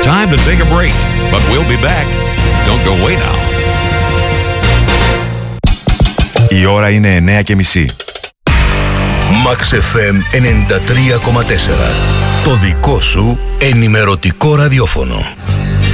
Time to take a break, but we'll be back. Don't go away now. Η ώρα είναι 9:30. Max FM 93,4. Το δικό σου ενημερωτικό ραδιόφωνο.